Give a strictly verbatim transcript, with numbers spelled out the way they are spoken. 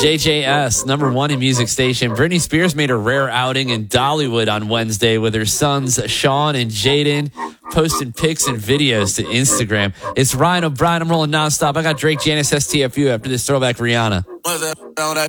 J J S, number one in music station. Britney Spears made a rare outing in Dollywood on Wednesday with her sons Sean and Jaden, posting pics and videos to Instagram. It's Ryan O'Brien. I'm rolling nonstop. I got Drake, Janice, S T F U after this throwback Rihanna.